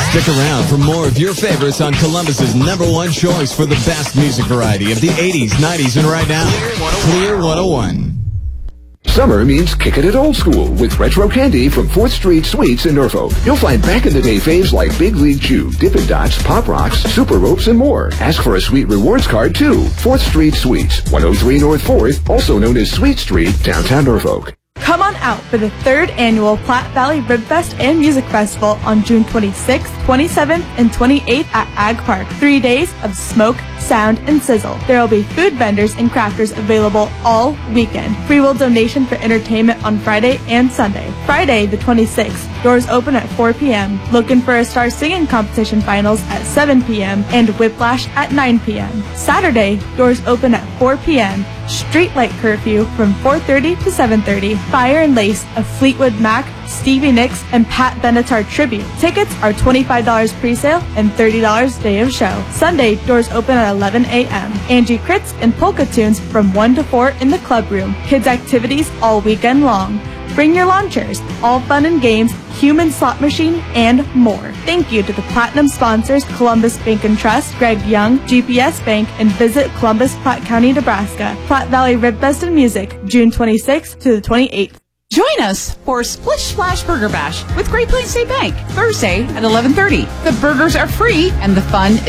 Stick around for more of your favorites on Columbus's #1 choice for the best music variety of the 80s, 90s, and right now, Clear 101. Summer means kicking it old school with retro candy from 4th Street Sweets in Norfolk. You'll find back-in-the-day faves like Big League Chew, Dippin' Dots, Pop Rocks, Super Ropes, and more. Ask for a sweet rewards card, too. 4th Street Sweets, 103 North 4th, also known as Sweet Street, downtown Norfolk. Come on out for the 3rd annual Platte Valley Rib Fest and Music Festival on June 26th, 27th, and 28th at Ag Park. 3 days of smoke, sound, and sizzle. There will be food vendors and crafters available all weekend. Free will donation for entertainment on Friday and Sunday. Friday, the 26th, doors open at 4 p.m. Looking for a star singing competition finals at 7 p.m. and Whiplash at 9 p.m. Saturday, doors open at 4 p.m. Streetlight curfew from 4:30 to 7:30. Fire and Lace, a Fleetwood Mac, Stevie Nicks, and Pat Benatar tribute. Tickets are $25 pre-sale and $30 day of show. Sunday, doors open at 11 a.m. Angie Kritz and Polka Tunes from 1 to 4 in the club room. Kids activities all weekend long. Bring your lawn chairs, all fun and games, human slot machine, and more. Thank you to the Platinum sponsors Columbus Bank and Trust, Greg Young, GPS Bank, and visit Columbus, Platte County, Nebraska. Platte Valley Rib Fest and Music, June 26th to the 28th. Join us for Splish Splash Burger Bash with Great Plains State Bank, Thursday at 11:30. The burgers are free and the fun